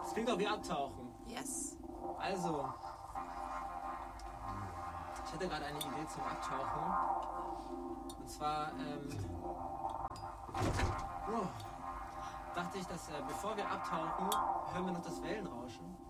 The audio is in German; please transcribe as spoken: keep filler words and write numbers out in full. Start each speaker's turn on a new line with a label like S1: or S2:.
S1: Das klingt auch wie Abtauchen.
S2: Yes.
S1: Also, ich hatte gerade eine Idee zum Abtauchen. Und zwar, ähm, oh, dachte ich, dass äh, bevor wir abtauchen, hören wir noch das Wellenrauschen.